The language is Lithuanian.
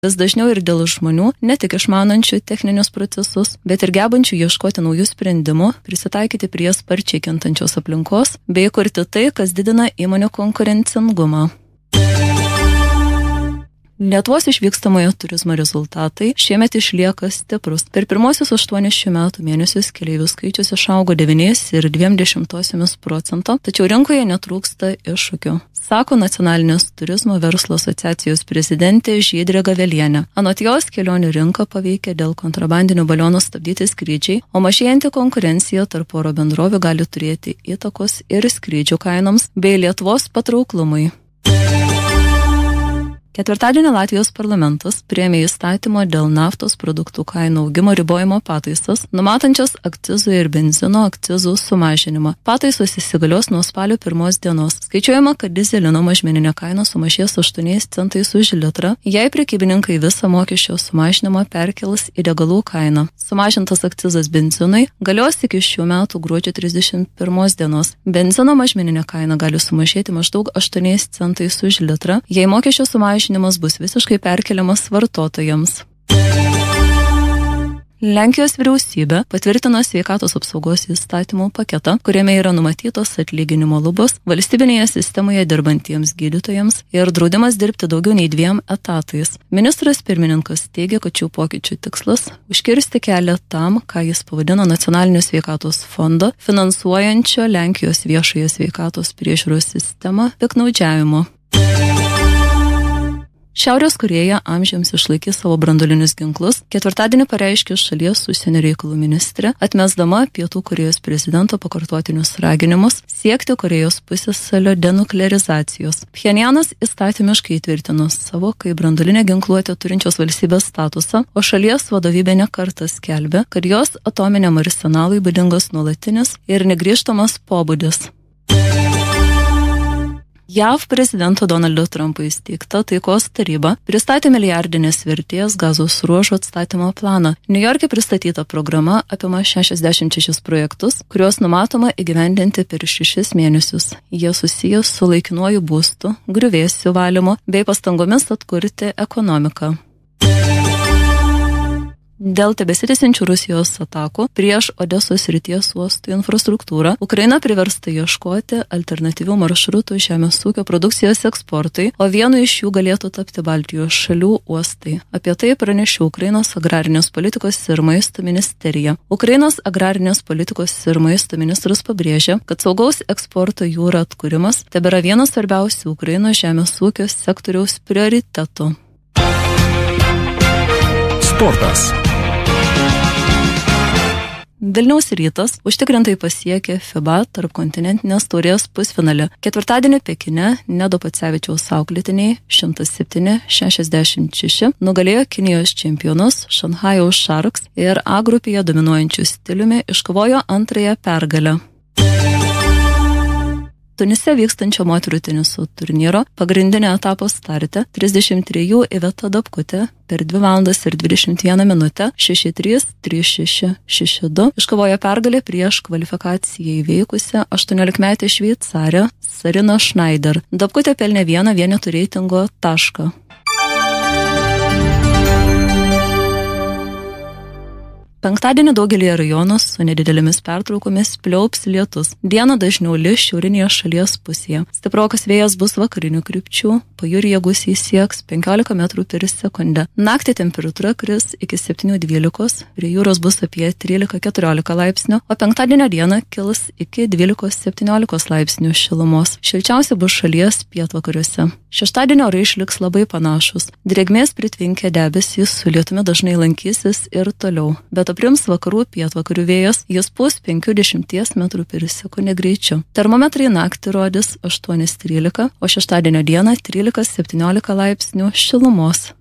vis dažniau ir dėl žmonių, ne tik išmanančių techninius procesus, bet ir gebančių ieškoti naujų sprendimų, prisitaikyti prie sparčiai kintančios aplinkos, bei kurti tai, kas didina įmonių konkurencingumą. Lietuvos išvykstamojo turizmo rezultatai šiemet išlieka stiprus. Per pirmosius 8 šių metų mėnesius keleivių skaičius išaugo 9,2%, tačiau rinkoje netrūksta iššūkių, sako Nacionalinės turizmo verslo asociacijos prezidentė Žydrė Gavelienė. Anot jos, kelionių rinką paveikia dėl kontrabandinių balionų stabdyti skrydžiai, o mažėjanti konkurencija tarp oro bendrovių gali turėti įtakos ir skrydžių kainoms bei Lietuvos patrauklumui. Ketvirtadienį Latvijos parlamentas priėmė įstatymą dėl naftos produktų kainų augimo ribojimo pataisas, numatančias akcizų ir benzino akcizų sumažinimą. Pataisos įsigalios nuo spalio 1 dienos. Skaičiuojama, kad dizelino mažmeninė kaina sumažės 8 centais už litrą, jei prekybininkai visą mokesčio sumažinimą perkels į degalų kainą. Sumažintas akcizas benzinui galios iki šių metų gruodžio 31 dienos. Benzino mažmeninė kaina gali sumažėti maždaug 8 centais už litrą, jei mokesčio sumažinimas bus visiškai perkeliamas vartotojams. Lenkijos vyriausybė patvirtino sveikatos apsaugos įstatymų paketą, kuriame yra numatytos atlyginimo lubos valstybinėje sistemoje dirbantiems gydytojams ir draudimas dirbti daugiau nei 2 etatais. Ministras pirmininkas teigia, kad šių pokyčių tikslas užkirsti kelią tam, ką jis pavadino Nacionalinio sveikatos fondo, finansuojančio Lenkijos viešąją sveikatos priežiūros sistemą piktnaudžiavimo. Šiaurės Korėja amžiams išlaikys savo branduolinius ginklus, ketvirtadienį pareiškė šalies užsienio reikalų ministrė, atmesdama Pietų Korėjos prezidento pakartotinius raginimus siekti Korėjos pusiasalio denuklearizacijos. Pchenjanas įstatymiškai įtvirtino savo kaip branduolinę ginkluotę turinčios valstybės statusą, o šalies vadovybė ne kartą skelbė, kad jos atominiam arsenalui būdingas nuolatinis ir negrįžtamas pobūdis. JAV prezidento Donaldo Trumpo įsteigta taikos taryba pristatė milijardinės vertės Gazos ruožo atstatymo planą. Niujorke pristatyta programa apima 66 projektus, kuriuos numatoma įgyvendinti per 6 mėnesius. Jie susijęs su laikinuoju būstu, griuvėsių valymu bei pastangomis atkurti ekonomiką. Dėl tebesitęsiančių Rusijos atakų prieš Odesos srities uostų infrastruktūrą, Ukraina priversta ieškoti alternatyvių maršrutų žemės ūkio produkcijos eksportui, o vienu iš jų galėtų tapti Baltijos šalių uostai. Apie tai pranešė Ukrainos agrarinės politikos ir maisto ministerija. Ukrainos agrarinės politikos ir maisto ministras pabrėžė, kad saugaus eksporto jūra atkūrimas tebėra vienas svarbiausių Ukrainos žemės ūkio sektoriaus prioritetų. Sportas. Vilniaus Rytas užtikrintai pasiekė FIBA tarpkontinentinės taurės pusfinalį. Ketvirtadienį Pekine Nedo Pacevičiaus auklėtiniai 107-66 nugalėjo Kinijos čempionus Šanchajaus Sharks ir A grupėje dominuojančių stiliumi iškovojo antrąją pergalę. Tunise vykstančio moterų teniso turnyro pagrindinio etapo starte 33 Iveta Dapkutė per 2 valandas ir 21 minutę 6-3, 3-6, 6-2 iškovojo pergalę prieš kvalifikaciją įveikusią 18-metę šveicarę Sariną Schneider. Dapkutė pelnė 1 vienetų reitingo tašką. Penktadienį daugelį rajonų su nedidelėmis pertraukomis pliaups lietus. Dieną dažniau lis šiaurinėje šalies pusėje. Stiprokas vėjas bus vakarinių krypčių, pajūryje gūsiai sieks 15 metrų per sekundę. Naktį temperatūra kris iki 7-12, prie jūros bus apie 13-14 laipsnių, o penktadienio dieną kils iki 12-17 laipsnių šilumos. Šilčiausia bus šalies pietvakariuose. Šeštadienio orai išliks labai panašus. Drėgmės pritvinkę debesys su lietumi dažnai lankysis ir toliau. Bet aprims vakarų pietvakarių vėjas, jis pūs 50 metrų per sekundę greičiu. Termometrai naktį rodys 8-13, o šeštadienio dieną 13-17 laipsnių šilumos.